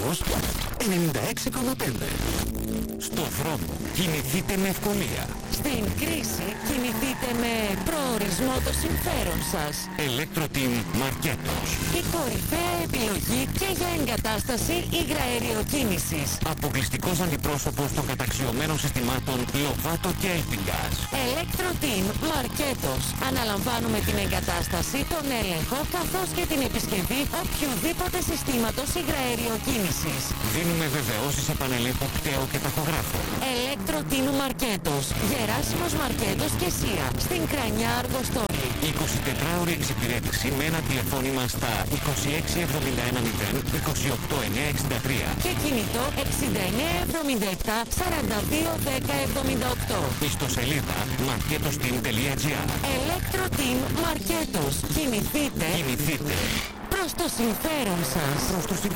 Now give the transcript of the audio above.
Όρος 96,5. Στο δρόμο κινηθείτε με ευκολία. Στην κρίση κινηθείτε με προορισμό το συμφέρον σας. Electro-Team Marketos. Η κορυφαία επιλογή και για εγκατάσταση υγραεριοκίνησης. Αποκλειστικός αντιπρόσωπος των καταξιωμένων συστημάτων Lovato και Elpingas. Electro-Team Marketos. Αναλαμβάνουμε την εγκατάσταση, τον έλεγχο καθώς και την επισκευή οποιοδήποτε συστήματος υγραεριοκίνησης. Δίνουμε βεβαιώσεις επανελέγχου πτέου και ταχογράφων. Electro-Team Marketos. Γεράσιμος Μαρκέτος και Σία. Στην Κρανιά Αργοστόλη. 24ωρη εξυπηρέτηση με ένα τηλεφώνημα στα 2671 28963 και κινητό 6977 42 10 78. Ιστοσελίδα marketosteam.gr. Electro-Team Marketos. Κινηθείτε Κινηθείτε προς το συμφέρον σας. προς το συμφέρον.